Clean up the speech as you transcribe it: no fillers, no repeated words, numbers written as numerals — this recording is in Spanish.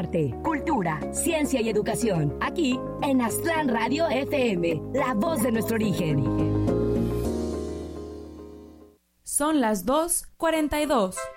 arte, cultura, ciencia y educación. Aquí en Aztlán Radio FM, la voz de nuestro origen. Son las 2:42.